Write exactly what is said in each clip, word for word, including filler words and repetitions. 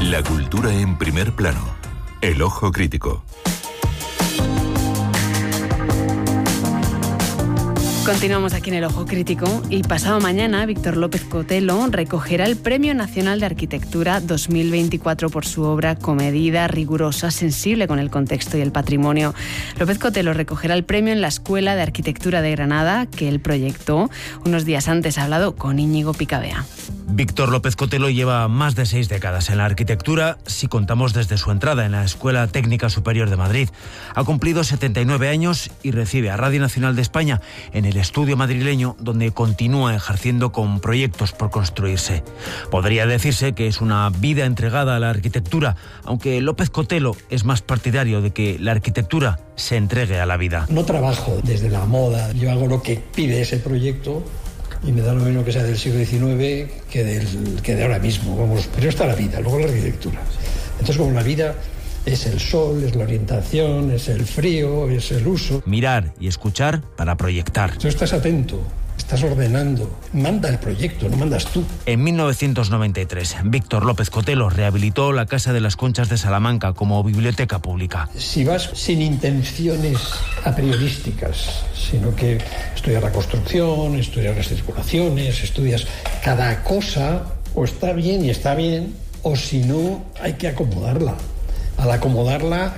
La cultura en primer plano. El ojo crítico. Continuamos aquí en El Ojo Crítico y pasado mañana Víctor López Cotelo recogerá el Premio Nacional de Arquitectura dos mil veinticuatro por su obra comedida, rigurosa, sensible con el contexto y el patrimonio. López Cotelo recogerá el premio en la Escuela de Arquitectura de Granada, que él proyectó. Unos días antes ha hablado con Íñigo Picabea. Víctor López Cotelo lleva más de seis décadas en la arquitectura, si contamos desde su entrada en la Escuela Técnica Superior de Madrid. Ha cumplido setenta y nueve años y recibe a Radio Nacional de España en el estudio madrileño, donde continúa ejerciendo con proyectos por construirse. Podría decirse que es una vida entregada a la arquitectura, aunque López Cotelo es más partidario de que la arquitectura se entregue a la vida. No trabajo desde la moda, yo hago lo que pide ese proyecto y me da lo mismo que sea del siglo diecinueve que, del, que de ahora mismo. Vamos, pero está la vida, luego la arquitectura. Entonces, como la vida es el sol, es la orientación, es el frío, es el uso. Mirar y escuchar para proyectar. Tú estás atento, estás ordenando. Manda el proyecto, no mandas tú. En mil novecientos noventa y tres, Víctor López Cotelo rehabilitó la Casa de las Conchas de Salamanca como biblioteca pública. Si vas sin intenciones a priorísticas, sino que estudias la construcción, estudias las circulaciones, estudias cada cosa, o está bien y está bien, o si no, hay que acomodarla. Al acomodarla,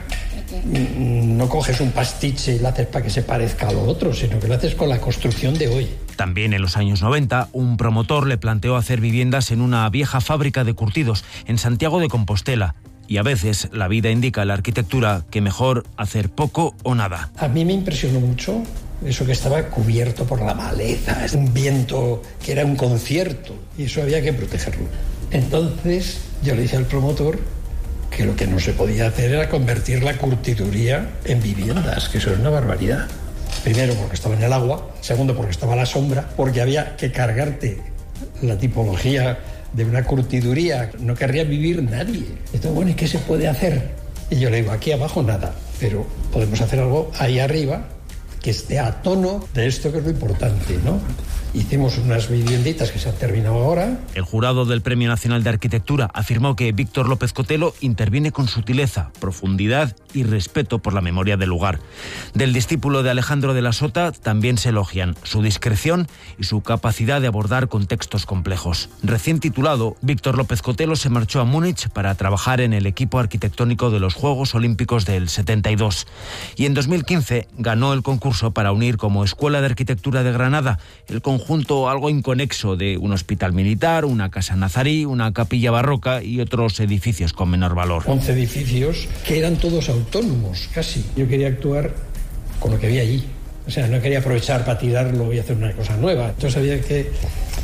no coges un pastiche y lo haces para que se parezca a lo otro, sino que lo haces con la construcción de hoy. También en los años noventa, un promotor le planteó hacer viviendas en una vieja fábrica de curtidos en Santiago de Compostela. Y a veces la vida indica en la arquitectura que mejor hacer poco o nada. A mí me impresionó mucho eso que estaba cubierto por la maleza, un viento que era un concierto, y eso había que protegerlo. Entonces yo le dije al promotor que lo que no se podía hacer era convertir la curtiduría en viviendas, que eso era una barbaridad. Primero porque estaba en el agua, segundo porque estaba a la sombra, porque había que cargarte la tipología de una curtiduría, no querría vivir nadie. Entonces, bueno, ¿y qué se puede hacer? Y yo le digo, aquí abajo nada, pero podemos hacer algo ahí arriba que esté a tono de esto que es lo importante, ¿no? Hicimos unas vivienditas que se han terminado ahora. El jurado del Premio Nacional de Arquitectura afirmó que Víctor López Cotelo interviene con sutileza, profundidad y respeto por la memoria del lugar. Del discípulo de Alejandro de la Sota también se elogian su discreción y su capacidad de abordar contextos complejos. Recién titulado, Víctor López Cotelo se marchó a Múnich para trabajar en el equipo arquitectónico de los Juegos Olímpicos del setenta y dos. Y en dos mil quince ganó el concurso para unir como Escuela de Arquitectura de Granada el conjunto algo inconexo de un hospital militar, una casa nazarí, una capilla barroca y otros edificios con menor valor. once edificios que eran todos autónomos, casi. Yo quería actuar con lo que había allí. O sea, no quería aprovechar para tirarlo y hacer una cosa nueva. Entonces había que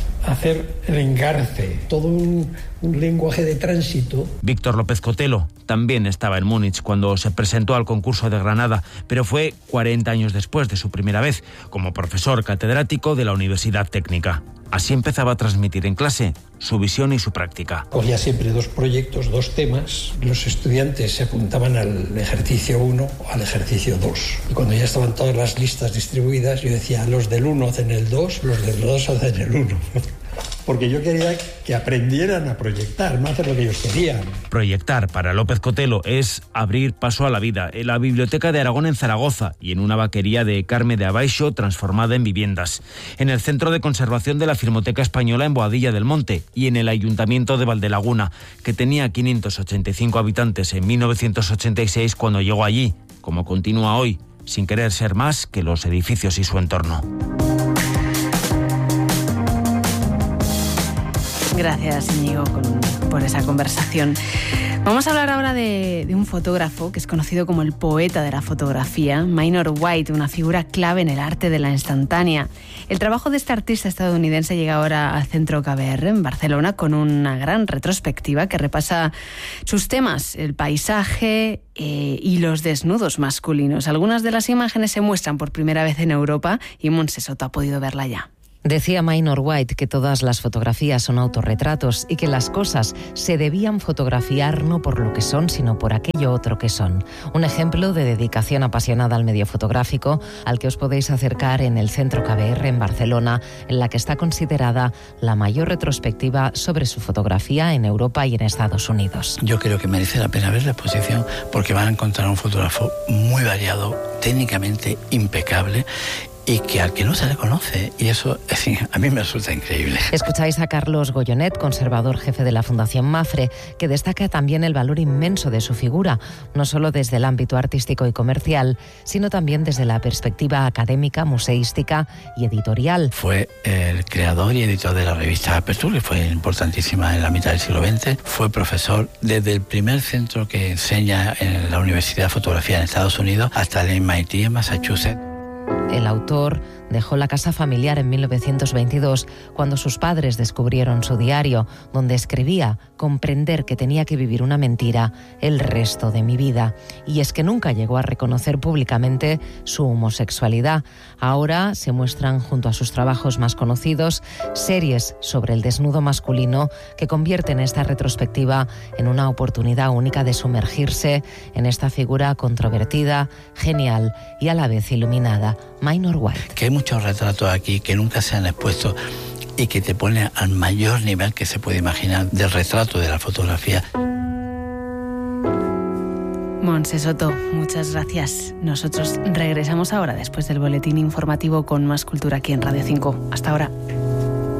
hacer el engarce, todo un, un lenguaje de tránsito. Víctor López Cotelo también estaba en Múnich cuando se presentó al concurso de Granada, pero fue cuarenta años después de su primera vez, como profesor catedrático de la Universidad Técnica. Así empezaba a transmitir en clase su visión y su práctica. Cogía siempre dos proyectos, dos temas. Los estudiantes se apuntaban al ejercicio uno o al ejercicio dos. Y cuando ya estaban todas las listas distribuidas, yo decía, los del uno hacen el dos, los del dos hacen el uno. Porque yo quería que aprendieran a proyectar, no hacer lo que ellos querían. Proyectar para López Cotelo es abrir paso a la vida en la Biblioteca de Aragón en Zaragoza y en una vaquería de Carme de Abaixo transformada en viviendas, en el Centro de Conservación de la Filmoteca Española en Boadilla del Monte y en el Ayuntamiento de Valdelaguna, que tenía quinientos ochenta y cinco habitantes en mil novecientos ochenta y seis cuando llegó allí, como continúa hoy, sin querer ser más que los edificios y su entorno. Gracias, Íñigo, con, por esa conversación. Vamos a hablar ahora de, de un fotógrafo que es conocido como el poeta de la fotografía, Minor White, una figura clave en el arte de la instantánea. El trabajo de este artista estadounidense llega ahora al Centro K B R en Barcelona con una gran retrospectiva que repasa sus temas, el paisaje eh, y los desnudos masculinos. Algunas de las imágenes se muestran por primera vez en Europa y Montse Soto ha podido verla ya. Decía Minor White que todas las fotografías son autorretratos y que las cosas se debían fotografiar no por lo que son, sino por aquello otro que son. Un ejemplo de dedicación apasionada al medio fotográfico al que os podéis acercar en el Centro K B R en Barcelona, en la que está considerada la mayor retrospectiva sobre su fotografía en Europa y en Estados Unidos. Yo creo que merece la pena ver la exposición porque van a encontrar un fotógrafo muy variado, técnicamente impecable, y que al que no se le conoce, y eso es, a mí me resulta increíble. Escucháis a Carlos Gollonet, conservador jefe de la Fundación Mafre, que destaca también el valor inmenso de su figura, no solo desde el ámbito artístico y comercial, sino también desde la perspectiva académica, museística y editorial. Fue el creador y editor de la revista Aperture, que fue importantísima en la mitad del siglo veinte. Fue profesor desde el primer centro que enseña en la Universidad de Fotografía en Estados Unidos hasta el M I T en Massachusetts. El autor dejó la casa familiar en mil novecientos veintidós cuando sus padres descubrieron su diario, donde escribía comprender que tenía que vivir una mentira el resto de mi vida. Y es que nunca llegó a reconocer públicamente su homosexualidad. Ahora se muestran junto a sus trabajos más conocidos series sobre el desnudo masculino que convierten esta retrospectiva en una oportunidad única de sumergirse en esta figura controvertida, genial y a la vez iluminada. Minor White. Que hay muchos retratos aquí que nunca se han expuesto y que te ponen al mayor nivel que se puede imaginar del retrato de la fotografía. Montse Soto, muchas gracias. Nosotros regresamos ahora después del boletín informativo con más cultura aquí en Radio cinco. Hasta ahora.